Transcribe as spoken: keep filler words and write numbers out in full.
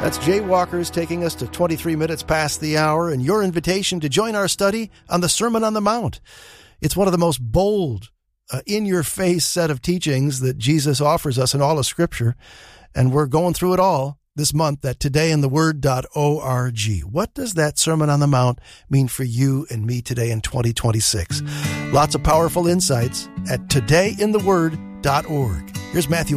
That's Jay Walker's taking us to twenty-three minutes past the hour, and your invitation to join our study on the Sermon on the Mount. It's one of the most bold, uh, in-your-face set of teachings that Jesus offers us in all of Scripture, and we're going through it all this month at today in the word dot org. What does that Sermon on the Mount mean for you and me today in twenty twenty-six? Lots of powerful insights at today in the word dot org. Here's Matthew